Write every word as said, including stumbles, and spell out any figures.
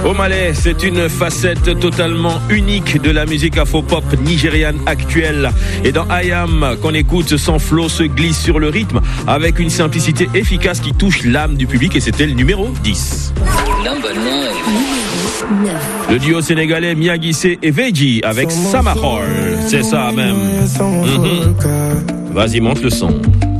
Omale, c'est une facette totalement unique de la musique afro-pop nigériane actuelle. Et dans I Am, qu'on écoute, son flow se glisse sur le rythme avec une simplicité efficace qui touche l'âme du public, et c'était le numéro dix. Le duo sénégalais Miyagissé et Veji avec Samahor. C'est ça même. Mm-hmm. Vas-y, monte le son.